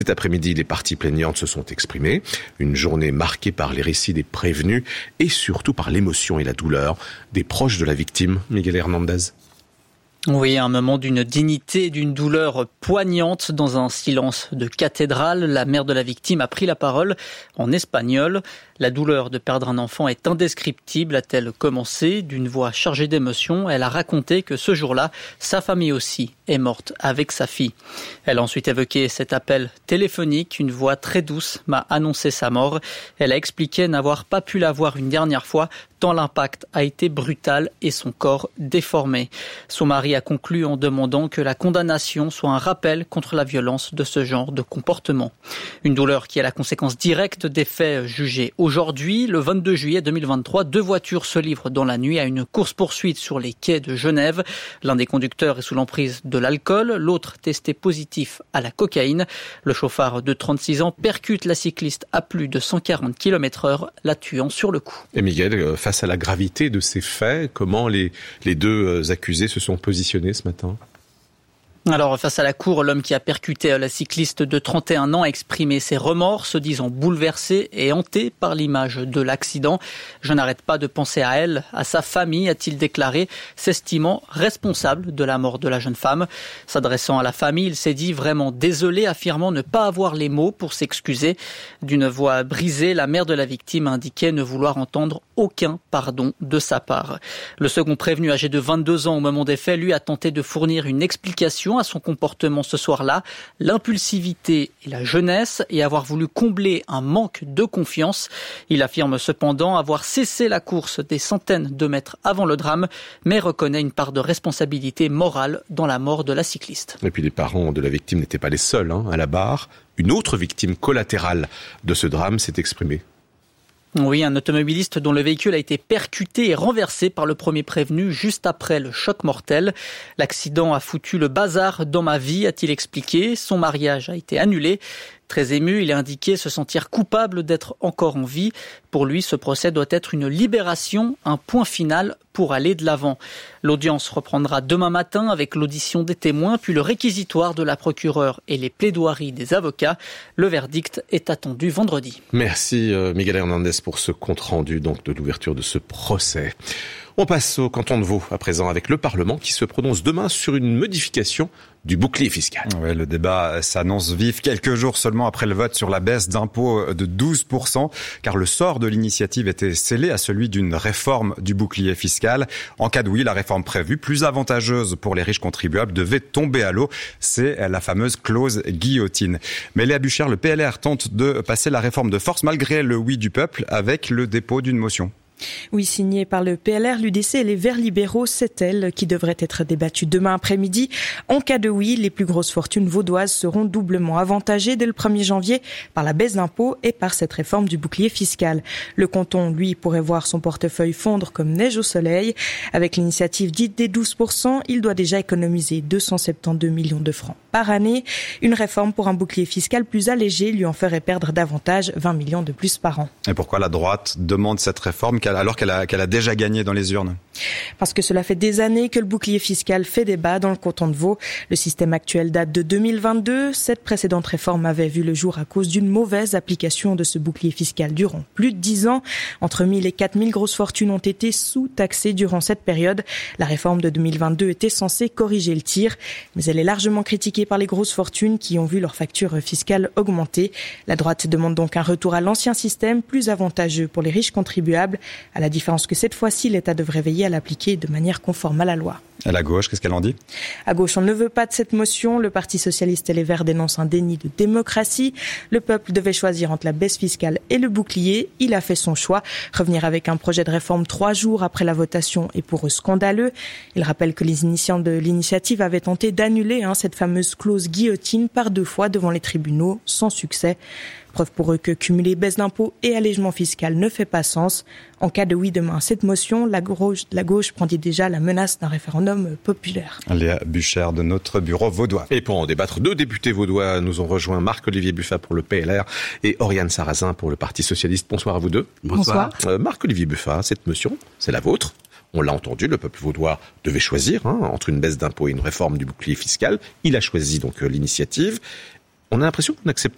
Cet après-midi, les parties plaignantes se sont exprimées. Une journée marquée par les récits des prévenus et surtout par l'émotion et la douleur des proches de la victime. Miguel Hernandez. Oui, un moment d'une dignité et d'une douleur poignante dans un silence de cathédrale. La mère de la victime a pris la parole en espagnol. La douleur de perdre un enfant est indescriptible, a-t-elle commencé. D'une voix chargée d'émotion, elle a raconté que ce jour-là, sa famille aussi est morte avec sa fille. Elle a ensuite évoqué cet appel téléphonique. Une voix très douce m'a annoncé sa mort. Elle a expliqué n'avoir pas pu la voir une dernière fois, tant l'impact a été brutal et son corps déformé. Son mari a conclu en demandant que la condamnation soit un rappel contre la violence de ce genre de comportement. Une douleur qui est la conséquence directe des faits jugés aujourd'hui. Le 22 juillet 2023, 2 voitures se livrent dans la nuit à une course-poursuite sur les quais de Genève. L'un des conducteurs est sous l'emprise de l'alcool, l'autre testé positif à la cocaïne. Le chauffard de 36 ans percute la cycliste à plus de 140 km/h, la tuant sur le coup. Et Miguel, face à la gravité de ces faits, comment les 2 accusés se sont positionnés ce matin ? Alors, face à la cour, l'homme qui a percuté la cycliste de 31 ans a exprimé ses remords, se disant bouleversé et hanté par l'image de l'accident. « Je n'arrête pas de penser à elle, à sa famille », a-t-il déclaré, s'estimant responsable de la mort de la jeune femme. S'adressant à la famille, il s'est dit vraiment désolé, affirmant ne pas avoir les mots pour s'excuser. D'une voix brisée, la mère de la victime indiquait ne vouloir entendre aucun pardon de sa part. Le second prévenu, âgé de 22 ans au moment des faits, lui a tenté de fournir une explication à son comportement ce soir-là, l'impulsivité et la jeunesse et avoir voulu combler un manque de confiance. Il affirme cependant avoir cessé la course des centaines de mètres avant le drame, mais reconnaît une part de responsabilité morale dans la mort de la cycliste. Et puis les parents de la victime n'étaient pas les seuls à la barre. Une autre victime collatérale de ce drame s'est exprimée. Oui, un automobiliste dont le véhicule a été percuté et renversé par le premier prévenu juste après le choc mortel. L'accident a foutu le bazar dans ma vie, a-t-il expliqué. Son mariage a été annulé. Très ému, il a indiqué se sentir coupable d'être encore en vie. Pour lui, ce procès doit être une libération, un point final pour aller de l'avant. L'audience reprendra demain matin avec l'audition des témoins, puis le réquisitoire de la procureure et les plaidoiries des avocats. Le verdict est attendu vendredi. Merci Miguel Hernandez pour ce compte-rendu donc de l'ouverture de ce procès. On passe au canton de Vaud à présent avec le Parlement qui se prononce demain sur une modification du bouclier fiscal. Ouais, le débat s'annonce vif quelques jours seulement après le vote sur la baisse d'impôt de 12%, car le sort de l'initiative était scellé à celui d'une réforme du bouclier fiscal. En cas de oui, la réforme prévue, plus avantageuse pour les riches contribuables, devait tomber à l'eau. C'est la fameuse clause guillotine. Mais Léa Buchère, le PLR tente de passer la réforme de force malgré le oui du peuple avec le dépôt d'une motion. Oui, signée par le PLR, l'UDC et les Verts libéraux, c'est elle qui devrait être débattue demain après-midi. En cas de oui, les plus grosses fortunes vaudoises seront doublement avantagées dès le 1er janvier par la baisse d'impôts et par cette réforme du bouclier fiscal. Le canton, lui, pourrait voir son portefeuille fondre comme neige au soleil. Avec l'initiative dite des 12%, il doit déjà économiser 272 millions de francs par année. Une réforme pour un bouclier fiscal plus allégé lui en ferait perdre davantage 20 millions de plus par an. Et pourquoi la droite demande cette réforme alors qu'elle a déjà gagné dans les urnes? Parce que cela fait des années que le bouclier fiscal fait débat dans le canton de Vaud. Le système actuel date de 2022. Cette précédente réforme avait vu le jour à cause d'une mauvaise application de ce bouclier fiscal durant plus de 10 ans. Entre 1000 et 4000 grosses fortunes ont été sous-taxées durant cette période. La réforme de 2022 était censée corriger le tir, mais elle est largement critiquée par les grosses fortunes qui ont vu leur facture fiscale augmenter. La droite demande donc un retour à l'ancien système, plus avantageux pour les riches contribuables, à la différence que cette fois-ci, l'État devrait veiller à l'appliquer de manière conforme à la loi. À la gauche, qu'est-ce qu'elle en dit? À gauche, on ne veut pas de cette motion. Le Parti socialiste et les Verts dénoncent un déni de démocratie. Le peuple devait choisir entre la baisse fiscale et le bouclier. Il a fait son choix. Revenir avec un projet de réforme 3 jours après la votation est pour eux scandaleux. Il rappelle que les initiants de l'initiative avaient tenté d'annuler cette fameuse clause guillotine par 2 fois devant les tribunaux, sans succès. Preuve pour eux que cumuler baisse d'impôts et allègement fiscal ne fait pas sens. En cas de oui demain à cette motion, la gauche prendit déjà la menace d'un référendum populaire. Léa Buchère de notre bureau vaudois. Et pour en débattre, 2 députés vaudois nous ont rejoint, Marc-Olivier Buffat pour le PLR et Oriane Sarrazin pour le Parti socialiste. Bonsoir à vous deux. Bonsoir. Marc-Olivier Buffat, cette motion, c'est la vôtre. On l'a entendu, le peuple vaudois devait choisir entre une baisse d'impôts et une réforme du bouclier fiscal. Il a choisi donc l'initiative. On a l'impression que vous n'acceptez